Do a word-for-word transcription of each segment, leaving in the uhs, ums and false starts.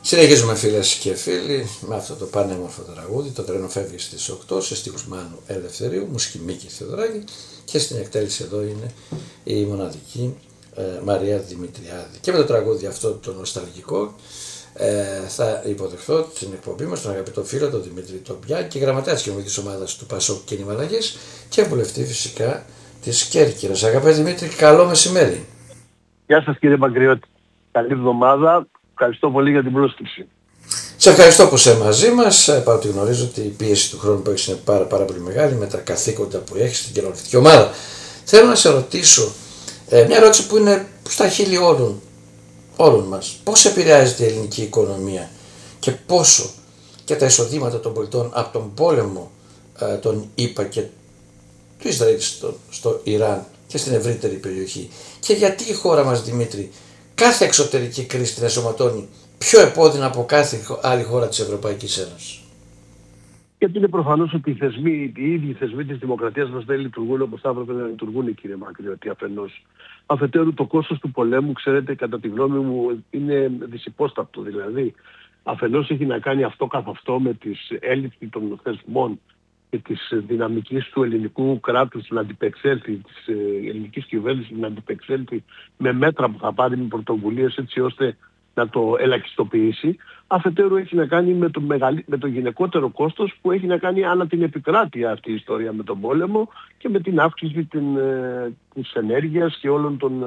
Συνεχίζουμε φίλες και φίλοι με αυτό το πανέμορφο τραγούδι. Το τρένο φεύγει στις οκτώ σε στίχους Μάνου Ελευθερίου, μουσική Μίκη Θεοδωράκη και στην εκτέλεση εδώ είναι η μοναδική ε, Μαρία Δημητριάδη. Και με το τραγούδι αυτό το νοσταλγικό ε, θα υποδεχθώ την εκπομπή μας τον αγαπητό φίλο τον Δημήτρη Τομπιά και γραμματέα της κοινωνικής ομάδας του Πασόκ και Νημαραγής και βουλευτή φυσικά της Κέρκυρας. Αγαπητέ Δημήτρη, καλό μεσημέρι. Γεια σας κύριε Παγκριώτη. Καλή εβδομάδα. Ευχαριστώ πολύ για την πρόσκληση. Σε ευχαριστώ που είσαι μαζί μας, παρότι γνωρίζω ότι η πίεση του χρόνου που έχεις είναι πάρα, πάρα πολύ μεγάλη με τα καθήκοντα που έχεις στην κοινωνική ομάδα. Θέλω να σε ρωτήσω ε, μια ερώτηση που είναι στα χείλη όλων, όλων μας. Πώς επηρεάζεται η ελληνική οικονομία και πόσο και τα εισοδήματα των πολιτών από τον πόλεμο ε, των ΗΠΑ και του Ισραήλ στο, στο Ιράν και στην ευρύτερη περιοχή. Και γιατί η χώρα μας, Δημήτρη, κάθε εξωτερική κρίση την ενσωματώνει πιο επώδυνα από κάθε άλλη χώρα της Ευρωπαϊκής Ένωσης. Γιατί είναι προφανώς ότι οι θεσμοί, οι ίδιοι θεσμοί της δημοκρατίας μας δεν λειτουργούν όπως θα έπρεπε να λειτουργούν, κύριε Μακριώτη, αφενός. Αφετέρου, το κόστος του πολέμου, ξέρετε, κατά τη γνώμη μου, είναι δυσυπόστατο. Δηλαδή, αφενός έχει να κάνει αυτό καθ' αυτό με τη έλλειψη των θεσμών και της δυναμικής του ελληνικού κράτους να αντιπεξέλθει, της ελληνικής κυβέρνησης να αντιπεξέλθει με μέτρα που θα πάρει με πρωτοβουλίες έτσι ώστε να το ελαχιστοποιήσει. Αφετέρου έχει να κάνει με το, μεγαλύ... με το γυναικότερο κόστος που έχει να κάνει ανά την επικράτεια αυτή η ιστορία με τον πόλεμο και με την αύξηση την, ε, της ενέργειας και όλων των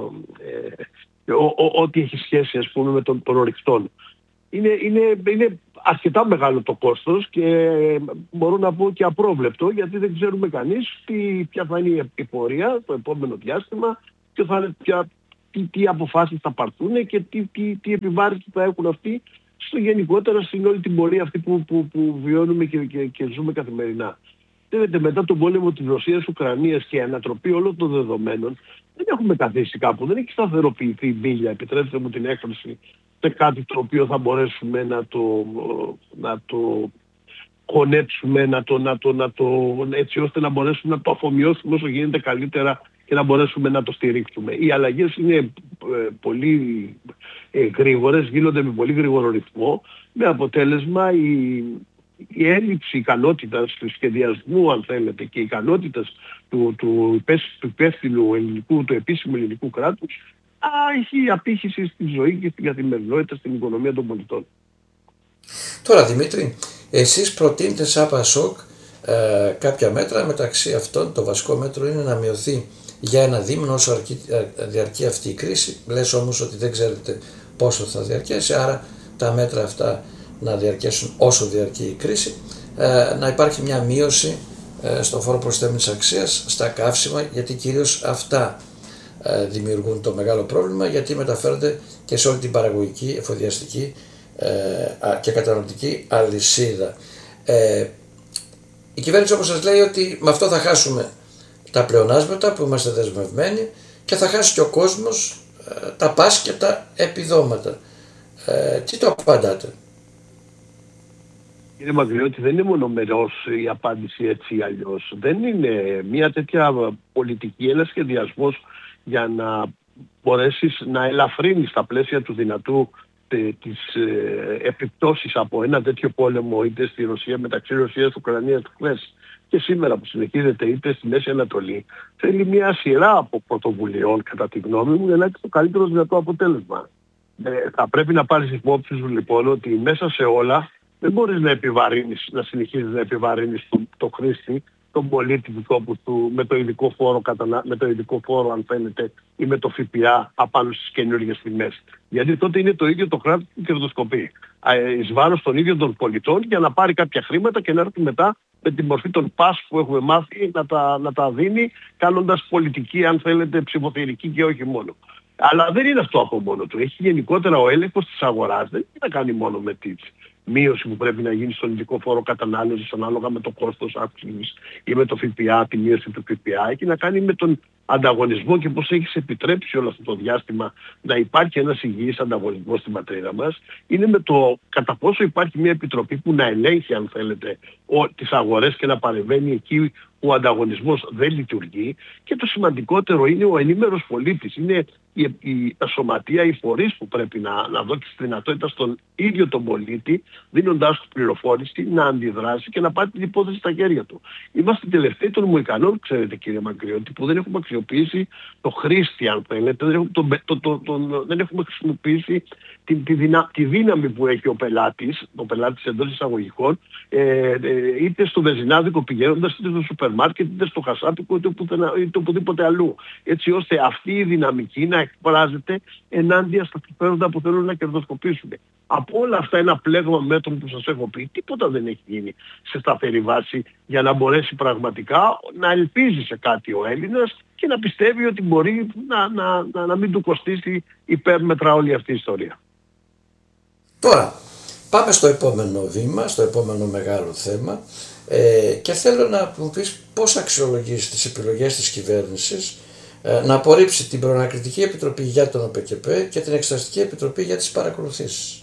ε, ε, ό,τι έχει σχέση ας πούμε με τον, τον ορυκτών. Είναι, είναι, είναι αρκετά μεγάλο το κόστος και μπορώ να πω και απρόβλεπτο γιατί δεν ξέρουμε κανείς τι, ποια θα είναι η πορεία το επόμενο διάστημα και θα είναι ποια, τι, τι αποφάσεις θα πάρθουν και τι, τι, τι επιβάρυνση θα έχουν αυτοί στο γενικότερα στην όλη την πορεία αυτή που, που, που βιώνουμε και, και, και ζούμε καθημερινά. Ξέρετε, μετά τον πόλεμο της Ρωσίας-Ουκρανίας και η ανατροπή όλων των δεδομένων δεν έχουμε καθίσει κάπου, δεν έχει σταθεροποιηθεί η μπίλια, επιτρέψτε μου την έκφραση, σε κάτι το οποίο θα μπορέσουμε να το, να το χωνέψουμε, να το, να το, να το, έτσι ώστε να μπορέσουμε να το αφομοιώσουμε όσο γίνεται καλύτερα και να μπορέσουμε να το στηρίξουμε. Οι αλλαγές είναι ε, πολύ ε, γρήγορες, γίνονται με πολύ γρήγορο ρυθμό, με αποτέλεσμα η, η έλλειψη ικανότητας του σχεδιασμού, αν θέλετε, και ικανότητας του, του, του υπεύθυνου ελληνικού, του επίσημου ελληνικού κράτους, Α, έχει απήχηση στη ζωή και στην καθημερινότητα, στην οικονομία των πολιτών. Τώρα Δημήτρη, εσείς προτείνετε σαν Πασόκ ε, κάποια μέτρα, μεταξύ αυτών το βασικό μέτρο είναι να μειωθεί για ένα δίμηνο όσο αρκεί, ε, διαρκεί αυτή η κρίση. Λες όμως ότι δεν ξέρετε πόσο θα διαρκέσει, άρα τα μέτρα αυτά να διαρκέσουν όσο διαρκεί η κρίση, ε, να υπάρχει μια μείωση ε, στο φόρο προσθέμενης αξίας, στα καύσιμα, γιατί κυρίως αυτά δημιουργούν το μεγάλο πρόβλημα γιατί μεταφέρονται και σε όλη την παραγωγική, εφοδιαστική ε, και καταναλωτική αλυσίδα. Ε, η κυβέρνηση όπως σας λέει ότι με αυτό θα χάσουμε τα πλεονάσματα που είμαστε δεσμευμένοι και θα χάσει και ο κόσμος ε, τα πας και τα επιδόματα. Ε, τι το απαντάτε? Κύριε Μαγκριώτη, δεν είναι μονομερός η απάντηση έτσι ή αλλιώς. Δεν είναι μια τέτοια πολιτική, ένας σχεδιασμός για να μπορέσεις να ελαφρύνεις στα πλαίσια του δυνατού τε, τις ε, επιπτώσεις από ένα τέτοιο πόλεμο είτε στη Ρωσία, μεταξύ Ρωσίας και Ουκρανίας χθες και σήμερα που συνεχίζεται είτε στη Μέση Ανατολή, θέλει μια σειρά από πρωτοβουλειών κατά τη γνώμη μου για να έχει το καλύτερο δυνατό αποτέλεσμα. Ε, θα πρέπει να πάρεις υπόψη σου λοιπόν ότι μέσα σε όλα δεν μπορείς να επιβαρύνεις, να συνεχίζεις να επιβαρύνεις το, το χρήστη, τον πολίτη του τόπου του με το ειδικό φόρο, με το ειδικό φόρο αν φαίνεται ή με το ΦΠΑ απάνω στις καινούργιες τιμές. Γιατί τότε είναι το ίδιο το κράτος που κερδοσκοπεί εις βάρος των ίδιων των πολιτών για να πάρει κάποια χρήματα και να έρθει μετά με τη μορφή των πας που έχουμε μάθει να τα, να τα δίνει κάνοντας πολιτική αν θέλετε ψηφοθερική και όχι μόνο. Αλλά δεν είναι αυτό από μόνο του. Έχει γενικότερα ο έλεγχος της αγοράς. Δεν έχει να κάνει μόνο με τη μείωση που πρέπει να γίνει στον ειδικό φόρο κατανάλωσης ανάλογα με το κόστος αύξησης ή με το ΦΠΑ, τη μείωση του ΦΠΑ. Έχει να κάνει με τον ανταγωνισμό και πώς έχεις επιτρέψει όλο αυτό το διάστημα να υπάρχει ένας υγιής ανταγωνισμός στην πατρίδα μας. Είναι με το κατά πόσο υπάρχει μια επιτροπή που να ελέγχει αν θέλετε ο, τις αγορές και να παρεμβαίνει εκεί που ο ανταγωνισμός δεν λειτουργεί. Και το σημαντικότερο είναι ο ενήμερος πολίτης. Είναι η, η, τα σωματεία, οι φορείς που πρέπει να, να δώσει τη δυνατότητα στον ίδιο τον πολίτη, δίνοντάς του πληροφόρηση, να αντιδράσει και να πάρει την υπόθεση στα χέρια του. Είμαστε τελευταίοι των Μοϊκανών, ξέρετε κύριε Μακριώτη, που δεν έχουμε αξιοποιήσει το χρήστη, αν θέλετε, δεν έχουμε, το, το, το, το, δεν έχουμε χρησιμοποιήσει τη, τη, δυνα, τη δύναμη που έχει ο πελάτης, ο πελάτης εντός εισαγωγικών, ε, ε, είτε στο βενζινάδικο πηγαίνοντας, είτε στο σούπερ μάρκετ, είτε στο χασάπικο, είτε, είτε οπουδήποτε αλλού. Έτσι ώστε αυτή η δυναμική να εκφράζεται ενάντια στα συμφέροντα που θέλουν να κερδοσκοπήσουν. Από όλα αυτά ένα πλέγμα μέτρων που σας έχω πει, τίποτα δεν έχει γίνει σε σταθερή βάση για να μπορέσει πραγματικά να ελπίζει σε κάτι ο Έλληνας και να πιστεύει ότι μπορεί να, να, να, να μην του κοστίσει υπέρμετρα όλη αυτή η ιστορία. Τώρα, πάμε στο επόμενο βήμα, στο επόμενο μεγάλο θέμα ε, και θέλω να μου πεις πώς αξιολογείς τις επιλογές της κυβέρνησης ε, να απορρίψει την Προανακριτική Επιτροπή για τον ΟΠΕΚΕΠΕ και την Εξεταστική Επιτροπή για τις παρακολουθήσεις.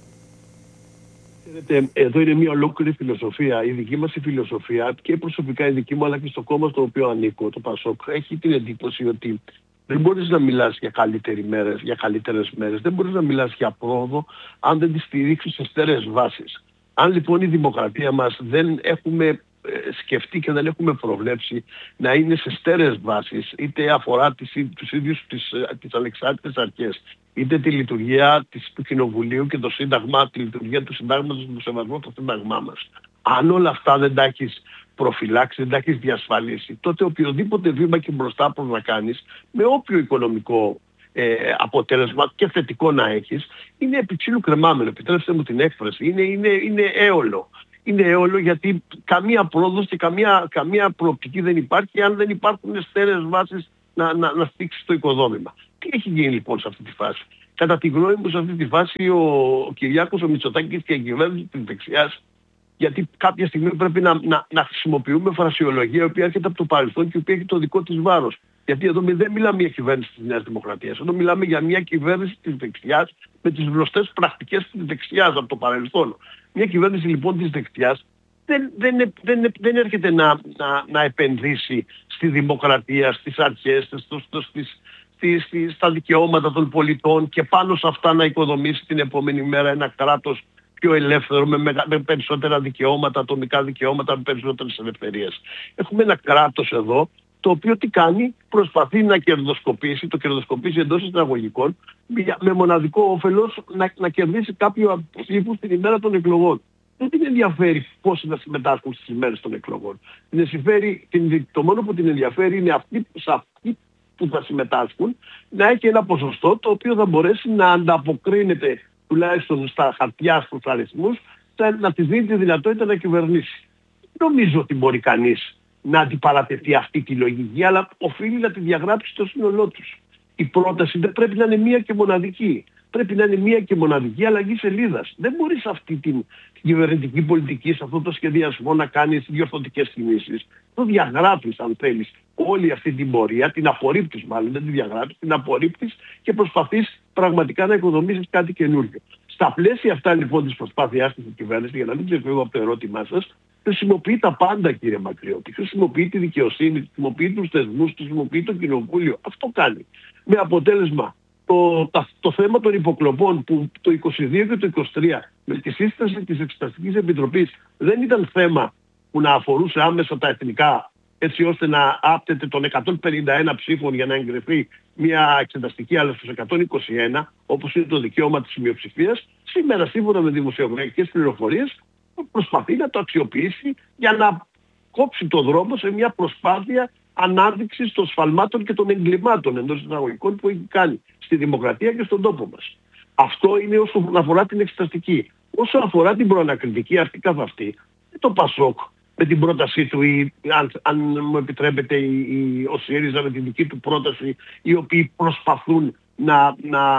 Εδώ είναι μια ολόκληρη φιλοσοφία. Η δική μας η φιλοσοφία και προσωπικά η δική μου αλλά και στο κόμμα στο οποίο ανήκω, το ΠΑΣΟΚ, έχει την εντύπωση ότι δεν μπορείς να μιλάς για, μέρες, για καλύτερες μέρες, δεν μπορείς να μιλάς για πρόοδο αν δεν τη στηρίξεις σε στέρεες βάσεις. Αν λοιπόν η δημοκρατία μας δεν έχουμε σκεφτεί και δεν έχουμε προβλέψει να είναι σε στέρεες βάσεις, είτε αφορά τις, τους ίδιους τις, τις ανεξάρτητες αρχές, είτε τη λειτουργία της, του Κοινοβουλίου και το Σύνταγμα, τη λειτουργία του Συντάγματος και το σεβασμό στο Σύνταγμά μας. Αν όλα αυτά δεν τα έχεις προφυλάξει, δεν τα έχεις διασφαλίσει, τότε οποιοδήποτε βήμα και μπροστά προς να κάνεις, με όποιο οικονομικό ε, αποτέλεσμα και θετικό να έχεις, είναι επί ξύλου κρεμάμενο, επιτρέψτε μου την έκφραση, είναι, είναι, είναι έολο. Είναι έολο γιατί καμία πρόοδος και καμία, καμία προοπτική δεν υπάρχει αν δεν υπάρχουν στέρεες βάσεις να, να, να στήξει το οικοδόμημα. Τι έχει γίνει λοιπόν σε αυτή τη φάση? Κατά τη γνώμη μου σε αυτή τη φάση ο, ο Κυριάκος, ο Μητσοτάκης και η κυβέρνηση της δεξιάς, γιατί κάποια στιγμή πρέπει να, να, να χρησιμοποιούμε φρασιολογία η οποία έρχεται από το παρελθόν και η οποία έχει το δικό της βάρος. Γιατί εδώ δεν μιλάμε για κυβέρνηση της Νέας Δημοκρατίας, εδώ μιλάμε για μια κυβέρνηση της δεξιάς με τις γνωστές πρακτικές της δεξιάς από το παρελθόν. Μια κυβέρνηση λοιπόν της δεξιάς δεν, δεν, δεν, δεν έρχεται να, να, να επενδύσει στη δημοκρατία, στις αρχές, στο, στο, στις, στις, στις, στα δικαιώματα των πολιτών και πάνω σε αυτά να οικοδομήσει την επόμενη μέρα ένα κράτος πιο ελεύθερο, με, με, με περισσότερα δικαιώματα, ατομικά δικαιώματα, με περισσότερες ελευθερίες. Έχουμε ένα κράτος εδώ, το οποίο τι κάνει, προσπαθεί να κερδοσκοπήσει, το κερδοσκοπήσει εντός εισαγωγικών, με μοναδικό όφελος να, να κερδίσει κάποιο ψήφους την ημέρα των εκλογών. Δεν την ενδιαφέρει πόσοι θα συμμετάσχουν στις ημέρες των εκλογών. Την ενδιαφέρει, την, το μόνο που την ενδιαφέρει είναι αυτοί, σε αυτοί που θα συμμετάσχουν να έχει ένα ποσοστό το οποίο θα μπορέσει να ανταποκρίνεται τουλάχιστον στα χαρτιά, στους αριθμούς, να της δίνει τη δυνατότητα να κυβερνήσει. Νομίζω ότι μπορεί κανείς να αντιπαρατεθεί αυτή τη λογική, αλλά οφείλει να τη διαγράψει στο σύνολό τους. Η πρόταση δεν πρέπει να είναι μία και μοναδική. Πρέπει να είναι μία και μοναδική αλλαγή σελίδας. Δεν μπορείς αυτή την κυβερνητική πολιτική, σε αυτό το σχεδιασμό να κάνεις διορθωτικές κινήσεις. Το διαγράφεις αν θέλεις όλη αυτή την πορεία, την απορρίπτεις μάλλον, δεν τη διαγράφεις, την απορρίπτεις και προσπαθείς πραγματικά να οικοδομήσεις κάτι καινούργιο. Στα πλαίσια αυτά λοιπόν της προσπάθειάς της κυβέρνησης, για να μην ξεφύγω από το ερώτημά σας, χρησιμοποιεί τα πάντα κύριε Μακριώτη. Χρησιμοποιεί τη δικαιοσύνη, χρησιμοποιεί τους θεσμούς, χρησιμοποιεί το κοινοβούλιο. Αυτό κάνει. Με αποτέλεσμα το, το, το θέμα των υποκλοπών που το είκοσι δύο και το είκοσι τρία με τη σύσταση της Εξεταστικής Επιτροπής δεν ήταν θέμα που να αφορούσε άμεσα τα εθνικά, έτσι ώστε να άπτεται των εκατόν πενήντα ένα ψήφων για να εγκριθεί μια εξεταστική, αλλά στους εκατόν είκοσι ένα, όπως είναι το δικαίωμα της μειοψηφίας. Σήμερα, σύμφωνα με δημοσιογραφικές πληροφορίες, προσπαθεί να το αξιοποιήσει για να κόψει το δρόμο σε μια προσπάθεια ανάδειξης των σφαλμάτων και των εγκλημάτων εντός εισαγωγικών που έχει κάνει στη δημοκρατία και στον τόπο μας. Αυτό είναι όσον αφορά την εξεταστική. Όσο αφορά την προανακριτική αυτή καθ' αυτή, το ΠΑΣΟΚ με την πρότασή του, ή, αν, αν μου επιτρέπετε, η, η, ο ΣΥΡΙΖΑ με την δική του πρόταση, οι οποίοι προσπαθούν να, να,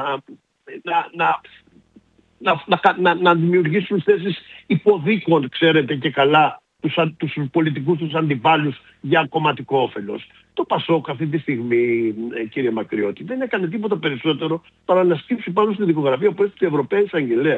να, να, να, να, να, να δημιουργήσουν θέσεις υποδίκων, ξέρετε και καλά, τους, τους πολιτικούς τους αντιπάλους για κομματικό όφελος. Το ΠΑΣΟΚ αυτή τη στιγμή, κύριε Μακριώτη, δεν έκανε τίποτα περισσότερο παρά να σκύψει πάνω στη δικογραφία που έστειλε ο Ευρωπαίος Αγγελέας.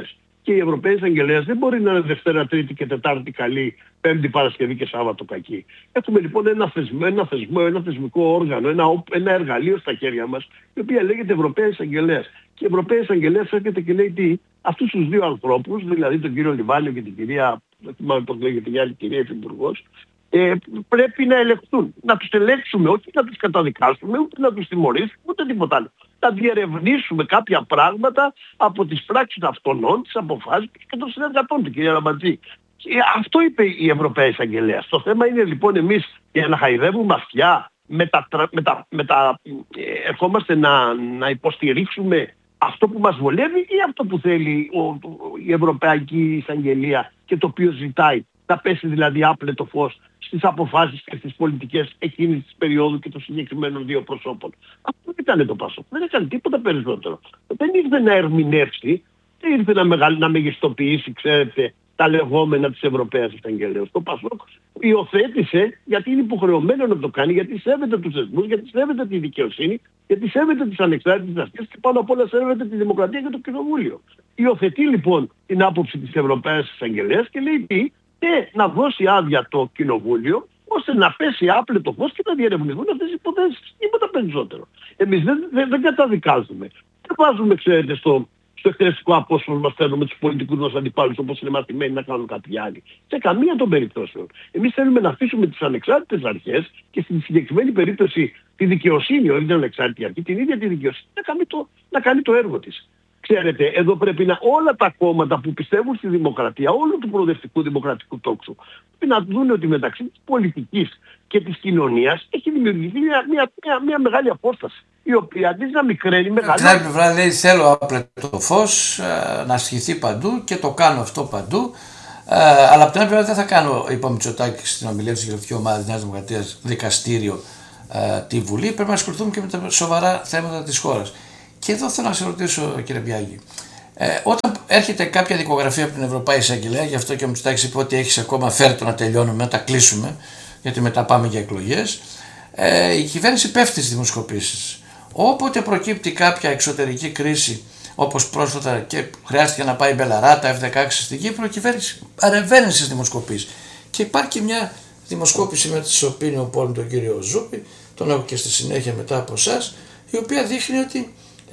Και οι Ευρωπαίοι εισαγγελέες δεν μπορεί να είναι Δευτέρα, Τρίτη και Τετάρτη καλή, Πέμπτη, Παρασκευή και Σάββατο κακή. Έχουμε λοιπόν ένα θεσμό, ένα, θεσμό, ένα θεσμικό όργανο, ένα, ένα εργαλείο στα χέρια μας, η οποία λέγεται Ευρωπαίοι εισαγγελέες. Και η Ευρωπαίοι εισαγγελέες έρχεται και λέει τι, αυτούς τους δύο ανθρώπους, δηλαδή τον κύριο Λιβάνιο και την κυρία, δεν θυμάμαι πώς λέγεται η άλλη κυρία Υφυπουργός, ε, πρέπει να ελεγχθούν. Να τους ελέγξουμε, όχι να τους καταδικάσουμε, ούτε να τους τιμωρήσουμε, ούτε τίποτα άλλο. Να διερευνήσουμε κάποια πράγματα από τις πράξεις αυτών, τις αποφάσεις και των συνεργατών του, κυρία Ραμπατζή. Και αυτό είπε η Ευρωπαϊκή Εισαγγελέα. Το θέμα είναι λοιπόν εμείς για να χαϊδεύουμε αυτιά, μετα, μετα, μετα, ε, ερχόμαστε να, να υποστηρίξουμε αυτό που μας βολεύει ή αυτό που θέλει ο, η Ευρωπαϊκή Εισαγγελία και το οποίο ζητάει. Να πέσει δηλαδή άπλετο φως στις αποφάσεις και στις πολιτικές εκείνης της περίοδου και των συγκεκριμένων δύο προσώπων. Αυτό δεν έκανε το ΠΑΣΟΚ. Δεν έκανε τίποτα περισσότερο. Δεν ήρθε να ερμηνεύσει, δεν ήρθε να, μεγαλ, να μεγιστοποιήσει, ξέρετε, τα λεγόμενα της Ευρωπαίας Εισαγγελέως. Το ΠΑΣΟΚ υιοθέτησε γιατί είναι υποχρεωμένο να το κάνει, γιατί σέβεται τους θεσμούς, γιατί σέβεται τη δικαιοσύνη, γιατί σέβεται τις ανεξάρτητες αρχές και πάνω απ' όλα σέβεται τη δημοκρατία και το κοινοβούλιο. Υιοθετεί λοιπόν την άποψη της Ευρωπαίας Εισαγγελέας και λέει τι, και να δώσει άδεια το κοινοβούλιο ώστε να πέσει άπλετο φως και να διερευνηθούν αυτές οι υποθέσεις. Τίποτα περισσότερο. Εμείς δεν, δεν, δεν καταδικάζουμε. Δεν βάζουμε, ξέρετε, στο, στο εκτελεστικό απόσπασμα μας φέρνουμε τους πολιτικούς μας αντιπάλους όπως είναι μαθημένοι να κάνουν κάποιοι άλλοι. Σε καμία των περιπτώσεων. Εμείς θέλουμε να αφήσουμε τις ανεξάρτητες αρχές και στην συγκεκριμένη περίπτωση τη δικαιοσύνη, όχι την ανεξάρτητη αρχή, την ίδια τη δικαιοσύνη να κάνει το, να κάνει το έργο της. Ξέρετε, εδώ πρέπει να όλα τα κόμματα που πιστεύουν στη δημοκρατία, όλου του προοδευτικού δημοκρατικού τόξου, πρέπει να δουν ότι μεταξύ της πολιτικής και της κοινωνίας έχει δημιουργηθεί μια, μια, μια, μια μεγάλη απόσταση, η οποία αντί να μικραίνει μεγάλη. Από την άλλη πλευρά λέει θέλω άπλετο φως, να ασχηθεί παντού και το κάνω αυτό παντού. Ε, αλλά από την άλλη πλευρά δεν θα κάνω, είπα Μητσοτάκη στην ομιλία της Γεωγραφική Ομάδα της Νέας Δημοκρατίας, δικαστήριο ε, τη Βουλή. Πρέπει να ασχοληθούμε και με τα σοβαρά θέματα της χώρας. Και εδώ θέλω να σε ρωτήσω, κύριε Μπιάγη, ε, όταν έρχεται κάποια δικογραφία από την Ευρωπαϊκή Εισαγγελέα, γι' αυτό και ο Μητσοτάκης είπε ότι έχεις ακόμα φέρει το να τελειώνουμε, να τα κλείσουμε, γιατί μετά πάμε για εκλογές, ε, η κυβέρνηση πέφτει στις δημοσκοπήσεις. Όποτε προκύπτει κάποια εξωτερική κρίση, όπως πρόσφατα και χρειάστηκε να πάει η Μπελαράτα, εφ δεκαέξι στην Κύπρο, η κυβέρνηση παρεμβαίνει στις δημοσκοπήσεις. Και υπάρχει μια δημοσκόπηση με τη Σοπίνιο Πόλη, τον κύριο Ζούπη, τον έχω και στη συνέχεια μετά από εσάς, η οποία δείχνει ότι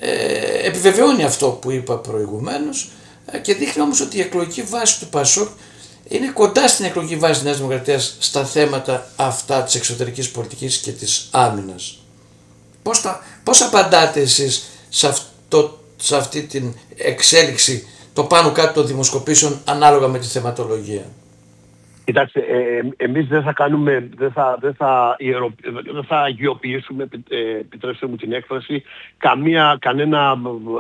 ε, επιβεβαιώνει αυτό που είπα προηγουμένως ε, και δείχνει όμως ότι η εκλογική βάση του ΠΑΣΟΚ είναι κοντά στην εκλογική βάση της Νέας Δημοκρατίας στα θέματα αυτά της εξωτερικής πολιτικής και της άμυνας. Πώς, τα, πώς απαντάτε εσείς σε, αυτό, σε αυτή την εξέλιξη το πάνω κάτω των δημοσκοπήσεων ανάλογα με τη θεματολογία? Κοιτάξτε, ε, εμείς δεν θα κάνουμε, δεν θα, δεν θα, ιερο, δεν θα αγιοποιήσουμε, ε, επιτρέψτε μου την έκφραση, καμία, κανένα,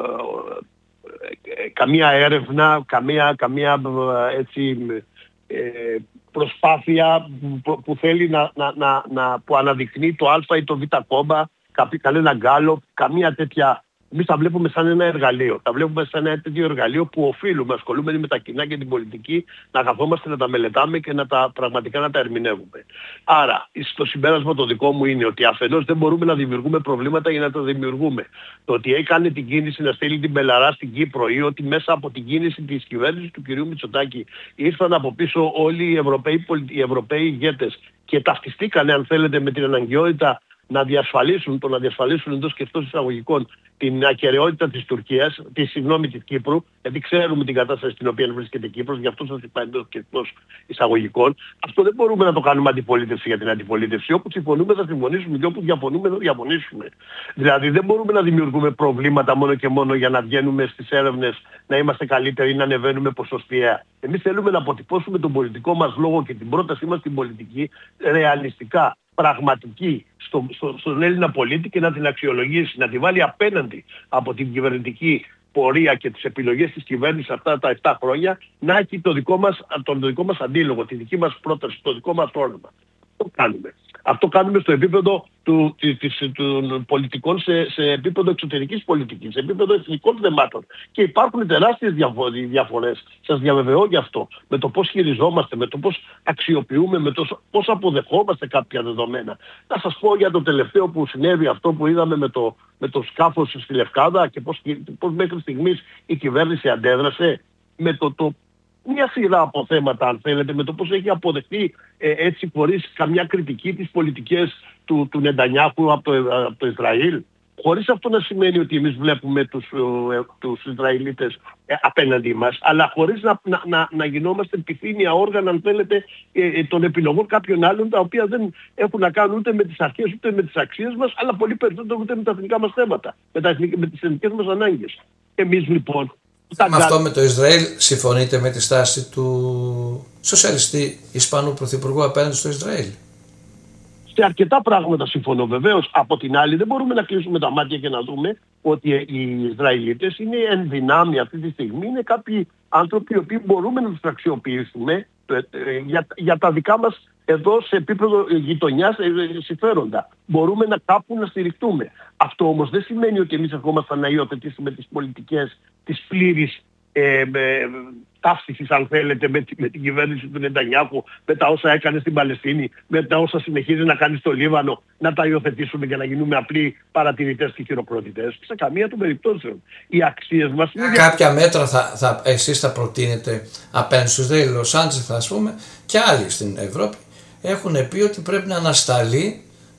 ε, καμία έρευνα, καμία, καμία έτσι, ε, προσπάθεια που, που θέλει να, να, να, να που αναδεικνύει το Α ή το Β κόμμα, κανένα γκάλο, καμία τέτοια. Εμείς τα βλέπουμε σαν ένα εργαλείο. Τα βλέπουμε σαν ένα τέτοιο εργαλείο που οφείλουμε, ασχολούμενοι με τα κοινά και την πολιτική, να καθόμαστε να τα μελετάμε και να τα πραγματικά να τα ερμηνεύουμε. Άρα, στο συμπέρασμα το δικό μου είναι ότι αφενός δεν μπορούμε να δημιουργούμε προβλήματα για να τα δημιουργούμε. Το ότι έκανε την κίνηση να στείλει την Μπελαρά στην Κύπρο ή ότι μέσα από την κίνηση της κυβέρνησης του κυρίου Μητσοτάκη ήρθαν από πίσω όλοι οι Ευρωπαίοι, οι Ευρωπαίοι ηγέτες και ταυτιστήκανε, αν θέλετε, με την αναγκαιότητα να διασφαλίσουν, το να διασφαλίσουν εντός και εκτός εισαγωγικών την ακεραιότητα της Τουρκίας, τη συγγνώμη της Κύπρου, γιατί ξέρουμε την κατάσταση στην οποία βρίσκεται η Κύπρος, γι' αυτό σας είπα εντός και εκτός εισαγωγικών. Αυτό δεν μπορούμε να το κάνουμε αντιπολίτευση για την αντιπολίτευση. Όπου συμφωνούμε θα συμφωνήσουμε και όπου διαφωνούμε θα διαφωνήσουμε. Δηλαδή δεν μπορούμε να δημιουργούμε προβλήματα μόνο και μόνο για να βγαίνουμε στις έρευνες, να είμαστε καλύτεροι ή να ανεβαίνουμε ποσοστιαία. Εμείς θέλουμε να αποτυπώσουμε τον πολιτικό μας λόγο και την πρότασή μας στην πολιτική ρεαλιστικά, πραγματική στο, στο, στον Έλληνα πολίτη και να την αξιολογήσει, να τη βάλει απέναντι από την κυβερνητική πορεία και τις επιλογές της κυβέρνησης αυτά τα επτά χρόνια, να έχει το δικό μας, το δικό μας αντίλογο, τη δική μας πρόταση, το δικό μας όνομα. Αυτό κάνουμε. Αυτό κάνουμε στο επίπεδο του, της, της, των πολιτικών σε, σε επίπεδο εξωτερικής πολιτικής, σε επίπεδο εθνικών θεμάτων. Και υπάρχουν τεράστιες διαφορές, σας διαβεβαιώ γι' αυτό, με το πώς χειριζόμαστε, με το πώς αξιοποιούμε, με το πώς αποδεχόμαστε κάποια δεδομένα. Να σας πω για το τελευταίο που συνέβη, αυτό που είδαμε με το, με το σκάφος στη Λευκάδα και πώς, πώς μέχρι στιγμής η κυβέρνηση αντέδρασε. με το, το μια σειρά από θέματα, αν θέλετε, με το πώς έχει αποδεχτεί ε, έτσι χωρίς καμιά κριτική τις πολιτικές του, του Νετανιάχου από το, από το Ισραήλ. Χωρίς αυτό να σημαίνει ότι εμείς βλέπουμε τους, ε, τους Ισραηλίτες ε, απέναντί μας, αλλά χωρίς να, να, να, να γινόμαστε επιθύμια όργανα, αν θέλετε, ε, ε, των επιλογών κάποιων άλλων, τα οποία δεν έχουν να κάνουν ούτε με τις αρχές ούτε με τις αξίες μας, αλλά πολύ περισσότερο ούτε με τα εθνικά μας θέματα, με, τα, με τις εθνικές μας ανάγκες. Εμείς λοιπόν... Με αυτό με το Ισραήλ συμφωνείτε με τη στάση του σοσιαλιστή Ισπανού Πρωθυπουργού απέναντι στο Ισραήλ? Σε αρκετά πράγματα συμφωνώ βεβαίως. Από την άλλη δεν μπορούμε να κλείσουμε τα μάτια και να δούμε ότι οι Ισραηλίτες είναι εν δυνάμει αυτή τη στιγμή. Είναι κάποιοι άνθρωποι οι οποίοι μπορούμε να τους αξιοποιήσουμε για, για τα δικά μας εδώ σε επίπεδο γειτονιάς συμφέροντα. Μπορούμε να κάπου να στηριχτούμε. Αυτό όμως δεν σημαίνει ότι εμείς ερχόμαστε να υιοθετήσουμε τις πολιτικές της πλήρης ε, ε, ταύτισης, αν θέλετε, με, με την κυβέρνηση του Νετανιάχου, με τα όσα έκανε στην Παλαιστίνη, με τα όσα συνεχίζει να κάνει στο Λίβανο, να τα υιοθετήσουμε και να γίνουμε απλοί παρατηρητές και χειροκροτητές. Σε καμία των περιπτώσεων. Οι αξίες μας είναι... Κάποια μέτρα θα, θα, εσείς θα προτείνετε απέναντι στους Ισραήλ? Λος Άντζελες, ας πούμε, και άλλοι στην Ευρώπη έχουν πει ότι πρέπει να ανασταλεί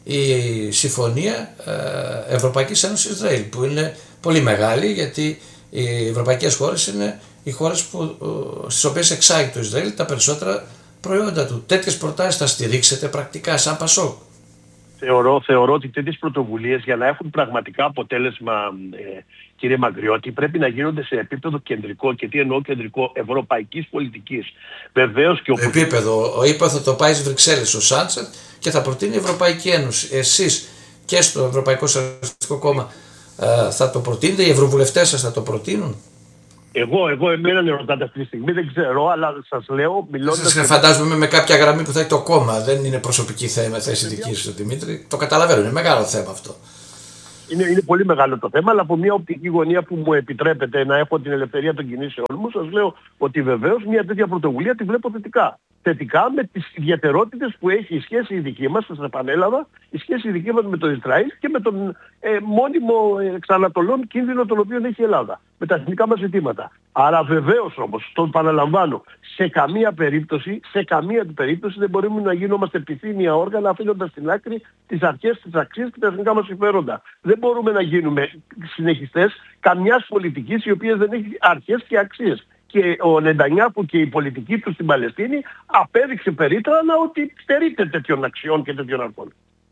η συμφωνία ε, Ευρωπαϊκής Ένωσης Ισραήλ, που είναι πολύ μεγάλη, γιατί οι ευρωπαϊκές χώρες είναι οι χώρες που, στις οποίες εξάγει το Ισραήλ τα περισσότερα προϊόντα του. Τέτοιες προτάσεις θα στηρίξετε πρακτικά σαν Πασόκ? Θεωρώ, θεωρώ ότι τέτοιες πρωτοβουλίες για να έχουν πραγματικά αποτέλεσμα, ε, κύριε Μαγκριώτη, πρέπει να γίνονται σε επίπεδο κεντρικό. Και τι εννοώ κεντρικό? Ευρωπαϊκής πολιτικής. Βεβαίως και ο... Επίπεδο, ο ΥΠΑ θα το πάει στις Βρυξέλλες ο Σάντσετ και θα προτείνει η Ευρωπαϊκή Ένωση. Εσείς και στο Ευρωπαϊκό Σοσιαλιστικό Κόμμα ε, θα το προτείνετε? Οι ευρωβουλευτές σας θα το προτείνουν? Εγώ, εγώ εμένα με ρωτάτε αυτή τη στιγμή, δεν ξέρω, αλλά σας λέω μιλώντας... Σας φαντάζομαι με κάποια γραμμή που θα έχει το κόμμα, δεν είναι προσωπική θέμα, θέση δική σας, Δημήτρη. Το καταλαβαίνω, είναι μεγάλο θέμα αυτό. Είναι, είναι πολύ μεγάλο το θέμα, αλλά από μια οπτική γωνία που μου επιτρέπετε να έχω την ελευθερία των κινήσεων μου, σας λέω ότι βεβαίως μια τέτοια πρωτοβουλία τη βλέπω θετικά. Θετικά με τις ιδιαιτερότητες που έχει η σχέση η δική μας, σας επανέλαβα, η σχέση η δική μας με το Ισραήλ και με τον ε, μόνιμο ε, εξανατολών κίνδυνο τον οποίο έχει η Ελλάδα, με τα εθνικά μας ζητήματα. Άρα βεβαίως όμως, τον παραλαμβάνω, σε καμία περίπτωση, σε καμία περίπτωση δεν μπορούμε να γίνομαστε επιθύμια όργανα αφήνοντας στην άκρη τις αρχές, τις αξίες και τα εθνικά μας συμφέροντα. Δεν μπορούμε να γίνουμε συνεχιστές καμιάς πολιτικής η οποία δεν έχει αρχές και αξίες. Και ο Νετανιάχου και η πολιτική του στην Παλαιστίνη απέδειξε περίτρανα ότι στερείται τέτοιων αξιών και τέτοιων αρχών.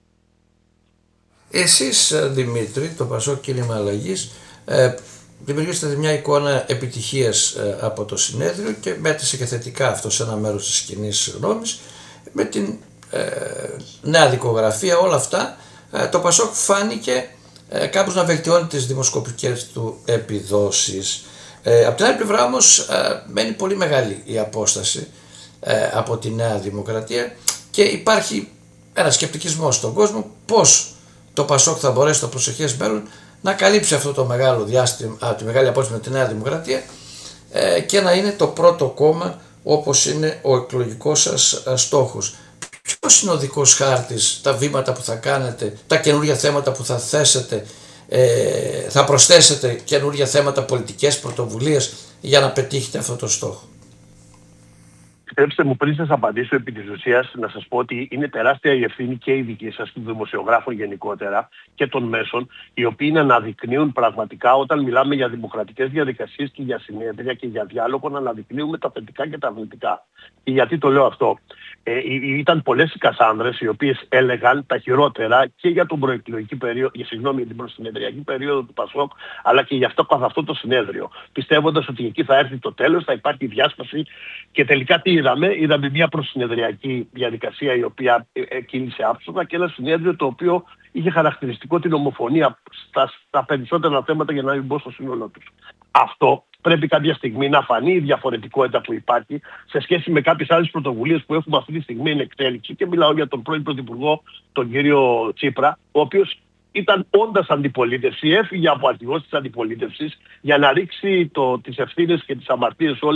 Εσείς, Δημήτρη, το Πασόκ Κίνημα Αλλαγής, ε, δημιουργήσατε μια εικόνα επιτυχίας ε, από το συνέδριο και μέτρησε και θετικά αυτό σε ένα μέρος της κοινής γνώμης. Με την ε, νέα δικογραφία, όλα αυτά, ε, το Πασόκ φάνηκε ε, κάπως να βελτιώνει τις δημοσκοπικές του επιδόσεις. Ε, από την άλλη πλευρά όμως ε, μένει πολύ μεγάλη η απόσταση ε, από τη Νέα Δημοκρατία και υπάρχει ένα σκεπτικισμό στον κόσμο πώς το Πασόκ θα μπορέσει στο προσεχές μέλλον να καλύψει αυτό το μεγάλο διάστημα, α, τη μεγάλη απόσταση με τη Νέα Δημοκρατία ε, και να είναι το πρώτο κόμμα όπως είναι ο εκλογικός σας α, στόχος. Ποιος είναι ο δικός χάρτης, τα βήματα που θα κάνετε, τα καινούργια θέματα που θα θέσετε? Ε, θα προσθέσετε καινούργια θέματα, πολιτικές πρωτοβουλίες για να πετύχετε αυτό το στόχο? Επιτρέψτε μου, πριν σας απαντήσω επί της ουσίας, να σας πω ότι είναι τεράστια η ευθύνη και η δική σας, των δημοσιογράφων γενικότερα και των μέσων, οι οποίοι να αναδεικνύουν πραγματικά, όταν μιλάμε για δημοκρατικές διαδικασίες και για συνέδρια και για διάλογο, να αναδεικνύουμε τα θετικά και τα αρνητικά. Και γιατί το λέω αυτό? Ε, ήταν πολλές οι Κασάνδρες οι οποίες έλεγαν τα χειρότερα και για τον προεκλογική περίοδο, συγγνώμη, για την προσυνεδριακή περίοδο του Πασόκ, αλλά και για αυτό καθ' αυτό το συνέδριο. Πιστεύοντας ότι εκεί θα έρθει το τέλος, θα υπάρχει διάσπαση και τελικά τι είδαμε? Είδαμε μια προσυνεδριακή διαδικασία η οποία ε, κύλησε άψογα και ένα συνέδριο το οποίο είχε χαρακτηριστικό την ομοφωνία στα, στα περισσότερα θέματα, για να μην μπω στο σύνολό τους. Αυτό πρέπει κάποια στιγμή να φανεί η διαφορετικότητα που υπάρχει σε σχέση με κάποιες άλλες πρωτοβουλίες που έχουμε αυτή τη στιγμή εν εξέλιξη, και μιλάω για τον πρώην Πρωθυπουργό, τον κύριο Τσίπρα, ο οποίος ήταν όντας αντιπολίτευση, έφυγε από αρχηγός της αντιπολίτευσης για να ρίξει το, τις ευθύνες και τις αμαρτίες όλες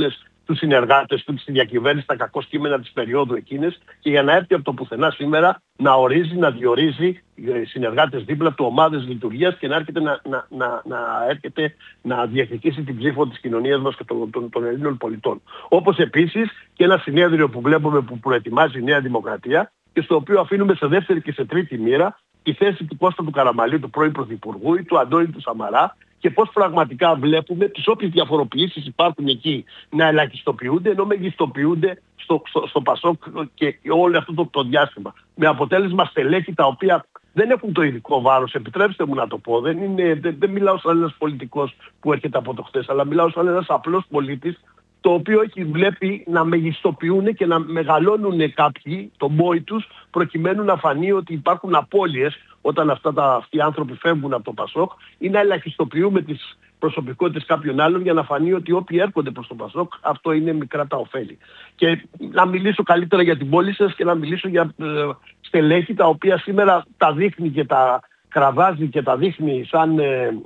τους συνεργάτες του, στη διακυβέρνηση, τα κακό κείμενα της περίοδου εκείνης και για να έρθει από το πουθενά σήμερα να ορίζει, να διορίζει συνεργάτες δίπλα του, ομάδες λειτουργίας και να έρχεται να, να, να, να, έρχεται να διεκδικήσει την ψήφο της κοινωνίας μας και των, των, των Ελλήνων πολιτών. Όπως επίσης και ένα συνέδριο που βλέπουμε που προετοιμάζει η Νέα Δημοκρατία και στο οποίο αφήνουμε σε δεύτερη και σε τρίτη μοίρα τη θέση του Κώστα του Καραμανλή, του πρώην Πρωθυπουργού, ή του Αντώνη του Σαμαρά, και πώς πραγματικά βλέπουμε τις όποιες διαφοροποιήσεις υπάρχουν εκεί να ελαχιστοποιούνται, ενώ μεγιστοποιούνται στο, στο, στο Πασόκ και όλο αυτό το, το διάστημα. Με αποτέλεσμα στελέχη τα οποία δεν έχουν το ειδικό βάρος, επιτρέψτε μου να το πω, δεν, είναι, δεν, δεν μιλάω σαν ένας πολιτικός που έρχεται από το χθες, αλλά μιλάω σαν ένας απλός πολίτης, το οποίο έχει βλέπει να μεγιστοποιούν και να μεγαλώνουν κάποιοι τον πόη τους προκειμένου να φανεί ότι υπάρχουν απώλειες όταν αυτά τα, αυτοί οι άνθρωποι φεύγουν από το Πασόκ ή να ελαχιστοποιούμε τις προσωπικότητες κάποιων άλλων για να φανεί ότι όποιοι έρχονται προς το Πασόκ αυτό είναι μικρά τα ωφέλη. Και να μιλήσω καλύτερα για την πόλη σας και να μιλήσω για ε, στελέχη τα οποία σήμερα τα δείχνει και τα κραβάζει και τα δείχνει σαν ε, ε,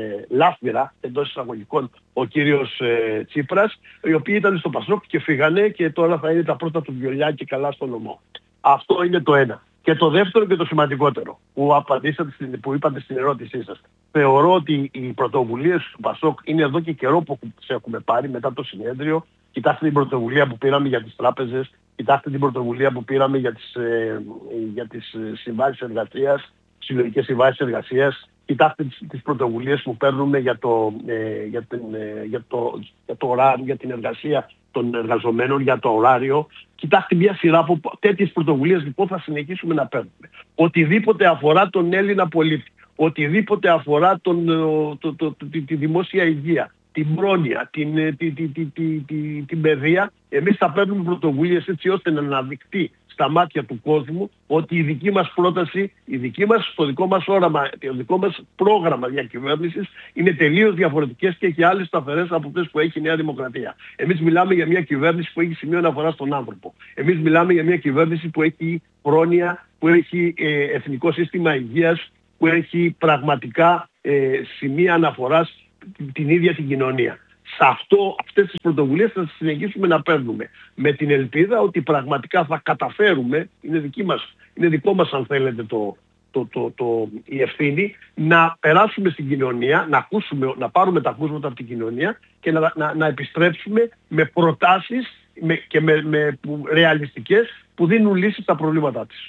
λάφυρα εντός εισαγωγικών ο κύριος ε, Τσίπρας, οι οποίοι ήταν στο Πασόκ και φύγανε και τώρα θα είναι τα πρώτα του βιολιά και καλά στο νομό. Αυτό είναι το ένα. Και το δεύτερο και το σημαντικότερο που, απαντήσατε, που είπατε στην ερώτησή σας. Θεωρώ ότι οι πρωτοβουλίες του Πασόκ είναι εδώ και καιρό που τις έχουμε πάρει μετά το συνέδριο. Κοιτάξτε την πρωτοβουλία που πήραμε για τις τράπεζες, κοιτάξτε την πρωτοβουλία που πήραμε για τις, ε, για τις συμβάσεις εργασίας, συλλογικές συμβάσεις εργασίας. Κοιτάξτε τις, τις πρωτοβουλίες που παίρνουμε για το, ε, για, την, ε, για, το, για το ωράριο, για την εργασία των εργαζομένων, για το ωράριο. Κοιτάξτε μια σειρά από τέτοιες πρωτοβουλίες λοιπόν θα συνεχίσουμε να παίρνουμε. Οτιδήποτε αφορά τον Έλληνα πολίτη, οτιδήποτε αφορά τον, το, το, το, το, τη, τη δημόσια υγεία, την πρόνοια, την, τη, τη, τη, τη, τη, την παιδεία, εμείς θα παίρνουμε πρωτοβουλίες έτσι ώστε να αναδεικτεί στα μάτια του κόσμου ότι η δική μας πρόταση, η δική μας, το δικό μας όραμα, το δικό μας πρόγραμμα διακυβέρνησης είναι τελείως διαφορετικές και έχει άλλες σταθερές από αυτές που έχει η Νέα Δημοκρατία. Εμείς μιλάμε για μια κυβέρνηση που έχει σημείο αναφορά στον άνθρωπο. Εμείς μιλάμε για μια κυβέρνηση που έχει πρόνοια, που έχει ε, εθνικό σύστημα υγείας, που έχει πραγματικά ε, σημεία αναφοράς την ίδια την κοινωνία. Σε αυτό, αυτές τις πρωτοβουλίες θα συνεχίσουμε να παίρνουμε με την ελπίδα ότι πραγματικά θα καταφέρουμε, είναι, δική μας, είναι δικό μας αν θέλετε το, το, το, το, η ευθύνη, να περάσουμε στην κοινωνία, να, ακούσουμε, να πάρουμε τα ακούσματα από την κοινωνία και να, να, να επιστρέψουμε με προτάσεις με, και με, με που, ρεαλιστικές που δίνουν λύσεις στα προβλήματά της.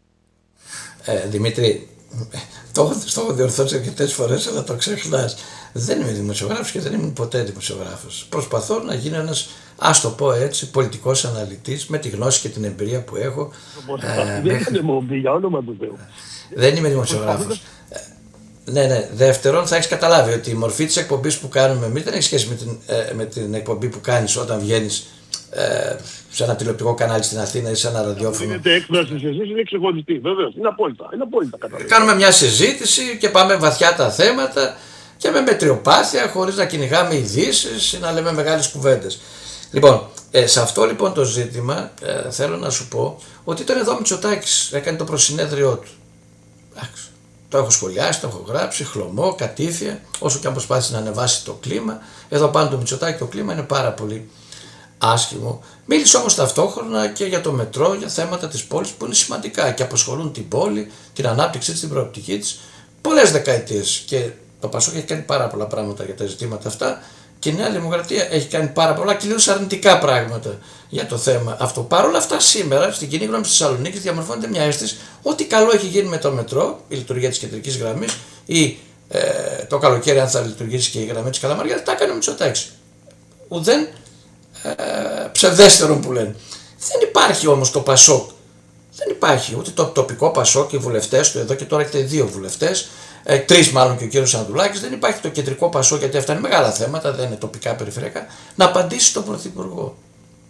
Ε, Δημήτρη, το, το έχω διορθώσει αρκετές φορές, αλλά το ξεχνάς. Δεν είμαι δημοσιογράφος και δεν ήμουν ποτέ δημοσιογράφος. Προσπαθώ να γίνω ένας, ας το πω έτσι, πολιτικός αναλυτής με τη γνώση και την εμπειρία που έχω. Ε, δεν είναι μομπή, για όνομα του Θεού. Δεν είμαι δημοσιογράφος. Ναι, ναι. Δεύτερον, θα έχεις καταλάβει ότι η μορφή της εκπομπής που κάνουμε εμείς δεν έχει σχέση με την, ε, με την εκπομπή που κάνεις όταν βγαίνεις ε, σε ένα τηλεοπτικό κανάλι στην Αθήνα ή σε ένα ραδιόφωνο. Είναι έκφραση εσείς, είναι ξεχωριστή, βεβαίως. Είναι απόλυτα. Είναι απόλυτα καταλαβαίνω. Κάνουμε μια συζήτηση και πάμε βαθιά τα θέματα και με μετριοπάθεια, χωρίς να κυνηγάμε ειδήσεις ή να λέμε μεγάλες κουβέντες. Λοιπόν, ε, σε αυτό λοιπόν το ζήτημα ε, θέλω να σου πω ότι ήταν εδώ ο Μητσοτάκης, έκανε το προσυνέδριό του. Εντάξει. Το έχω σχολιάσει, το έχω γράψει, χλωμό, κατήφια, όσο και αν προσπάθησε να ανεβάσει το κλίμα. Εδώ πάνω το Μητσοτάκη το κλίμα είναι πάρα πολύ άσχημο. Μίλησε όμως ταυτόχρονα και για το μετρό, για θέματα της πόλης που είναι σημαντικά και απασχολούν την πόλη, την ανάπτυξή της, την προοπτική της, πολλές δεκαετίες. Και το Πασόκ έχει κάνει πάρα πολλά πράγματα για τα ζητήματα αυτά και η Νέα Δημοκρατία έχει κάνει πάρα πολλά κυρίως αρνητικά πράγματα για το θέμα αυτό. Παρ' όλα αυτά, σήμερα στην κοινή γνώμη της Θεσσαλονίκης διαμορφώνεται μια αίσθηση ότι καλό έχει γίνει με το μετρό, η λειτουργία της κεντρικής γραμμής, ή ε, το καλοκαίρι, αν θα λειτουργήσει και η γραμμή της Καλαμαριάς, τα έκανε ο Μητσοτάκης. Ουδέν ε, ψευδέστερον που λένε. Δεν υπάρχει όμως το Πασόκ. Δεν υπάρχει ούτε το τοπικό Πασόκ και οι βουλευτές του, εδώ και τώρα έχετε δύο βουλευτές. Ε, τρεις μάλλον και ο κύριος Ανδρουλάκης, δεν υπάρχει το κεντρικό Πασόκ, γιατί αυτά είναι μεγάλα θέματα, δεν είναι τοπικά περιφερειακά, να απαντήσει στον Πρωθυπουργό.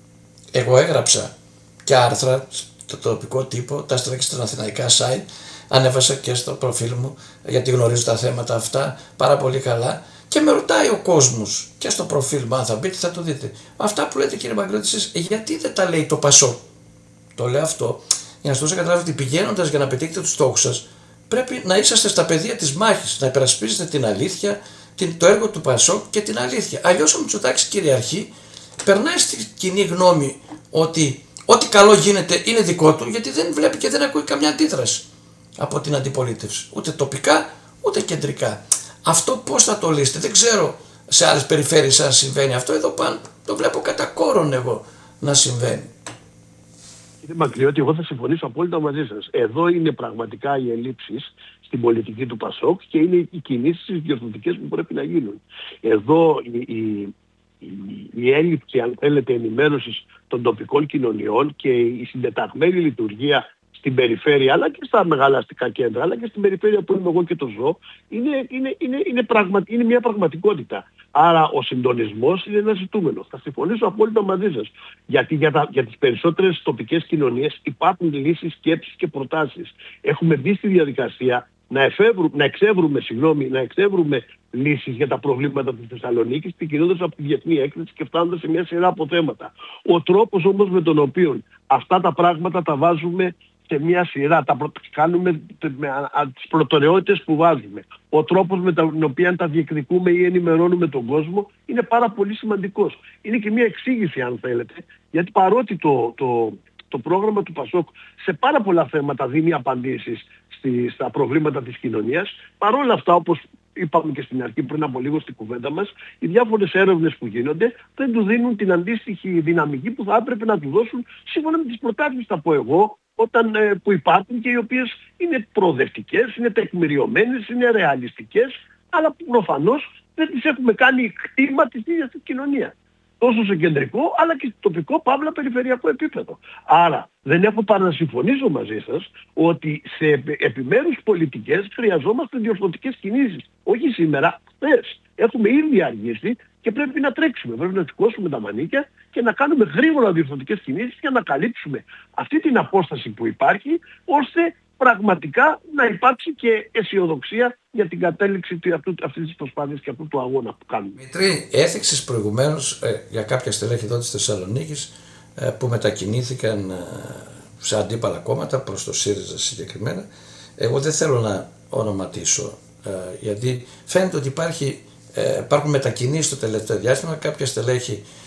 Εγώ έγραψα και άρθρα στο τοπικό τύπο, τα έστειλα και στα αθηναϊκά site, ανέβασα και στο προφίλ μου, γιατί γνωρίζω τα θέματα αυτά πάρα πολύ καλά και με ρωτάει ο κόσμος και στο προφίλ μου, αν θα μπείτε θα το δείτε. Αυτά που λέτε κύριε Μαγκρότη, εσείς, γιατί δεν τα λέει το Πασόκ? Το λέω αυτό για να σας δώσω να καταλάβετε ότι πηγαίνοντας για να πετύχετε τους στόχους σας, πρέπει να είσαστε στα πεδία της μάχης, να υπερασπίζετε την αλήθεια, το έργο του Πασόκ και την αλήθεια. Αλλιώς ο Μητσοτάκης κυριαρχεί περνάει στη κοινή γνώμη ότι ό,τι καλό γίνεται είναι δικό του, γιατί δεν βλέπει και δεν ακούει καμιά αντίδραση από την αντιπολίτευση. Ούτε τοπικά, ούτε κεντρικά. Αυτό πώς θα το λύσετε? Δεν ξέρω σε άλλες περιφέρειες αν συμβαίνει αυτό. Εδώ πάνω το βλέπω κατά κόρον εγώ να συμβαίνει. Κύριε Μακριώτη, εγώ θα συμφωνήσω απόλυτα μαζί σας. Εδώ είναι πραγματικά οι ελλείψεις στην πολιτική του Πασόκ και είναι οι κινήσεις διορθωτικές που πρέπει να γίνουν. Εδώ η, η, η, η έλλειψη, αν θέλετε, ενημέρωσης των τοπικών κοινωνιών και η συντεταγμένη λειτουργία στην περιφέρεια, αλλά και στα μεγάλα αστικά κέντρα, αλλά και στην περιφέρεια που είμαι εγώ και το ζω, είναι, είναι, είναι, είναι, πραγμα, είναι μια πραγματικότητα. Άρα ο συντονισμός είναι ένα ζητούμενο. Θα συμφωνήσω απόλυτα μαζί σας. Γιατί για, τα, για τις περισσότερες τοπικές κοινωνίες υπάρχουν λύσεις, σκέψεις και προτάσεις. Έχουμε μπει στη διαδικασία να, εφεύρου, να, εξεύρουμε, συγγνώμη, να εξεύρουμε λύσεις για τα προβλήματα της Θεσσαλονίκης, ξεκινώντας από τη διεθνή έκθεση και φτάνοντας σε μια σειρά από θέματα. Ο τρόπος όμως με τον οποίο αυτά τα πράγματα τα βάζουμε σε μια σειρά, τα προ... κάνουμε με, α, α, τις προτεραιότητες που βάζουμε, ο τρόπος με τον οποίο τα διεκδικούμε ή ενημερώνουμε τον κόσμο είναι πάρα πολύ σημαντικός. Είναι και μια εξήγηση, αν θέλετε, γιατί παρότι το, το, το πρόγραμμα του Πασόκ σε πάρα πολλά θέματα δίνει απαντήσεις στη, στα προβλήματα της κοινωνίας, παρόλα αυτά, όπως είπαμε και στην αρχή πριν από λίγο στην κουβέντα μας, οι διάφορες έρευνες που γίνονται δεν του δίνουν την αντίστοιχη δυναμική που θα έπρεπε να του δώσουν σύμφωνα με τις προτάσεις, θα πω εγώ, όταν, ε, που υπάρχουν και οι οποίες είναι προοδευτικές, είναι τεκμηριωμένες, είναι ρεαλιστικές, αλλά που προφανώς δεν τις έχουμε κάνει κτήμα της ίδιας της κοινωνίας. Τόσο σε κεντρικό αλλά και στο τοπικό παύλα περιφερειακό επίπεδο. Άρα δεν έχω παρά να συμφωνήσω μαζί σας ότι σε επιμέρους πολιτικές χρειαζόμαστε διορθωτικές κινήσεις. Όχι σήμερα, χθες. Έχουμε ήδη αργήσει και πρέπει να τρέξουμε. Πρέπει να σηκώσουμε τα μανίκια και να κάνουμε γρήγορα διορθωτικές κινήσεις για να καλύψουμε αυτή την απόσταση που υπάρχει, ώστε πραγματικά να υπάρξει και αισιοδοξία για την κατέληξη αυτής της προσπάθειας και αυτού του αγώνα που κάνουμε. Δημήτρη, έθιξες προηγουμένως ε, για κάποια στελέχη εδώ της Θεσσαλονίκης ε, που μετακινήθηκαν ε, σε αντίπαλα κόμματα, προς το ΣΥΡΙΖΑ συγκεκριμένα. Εγώ δεν θέλω να ονοματίσω, ε, γιατί φαίνεται ότι υπάρχει, ε, υπάρχουν μετακινήσεις στο τελευταίο διάστημα, κάποια στελέχη